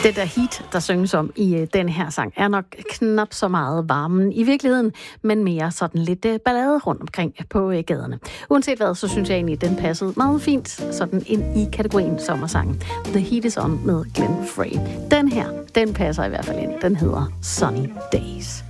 Det der heat, der synges om i den her sang, er nok knap så meget varmen i virkeligheden, men mere sådan lidt ballade rundt omkring på gaderne. Uanset hvad, så synes jeg egentlig, at den passede meget fint sådan ind i kategorien sommersangen. The Heat is On med Glenn Frey. Den her, den passer i hvert fald ind. Den hedder Sunny Days.